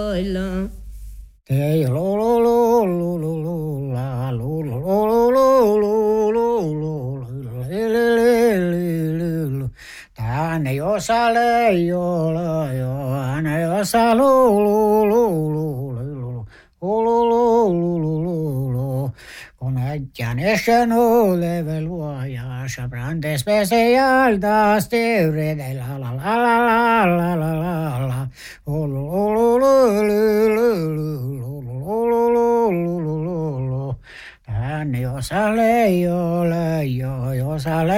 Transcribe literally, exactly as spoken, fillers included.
lailla. Ei lo lo lo lo lo lo la lo lo lo lo lo lo lo le le le le le tänne jos ale jolla jo ane jos lo lo lo lo lo lo lo lo lo lo kun äijän esen ole luoja sabrantes pese jaltas tevrede la la la la la la la la lo lo lo lo lo lo tänne jos ale jolla jo jos ale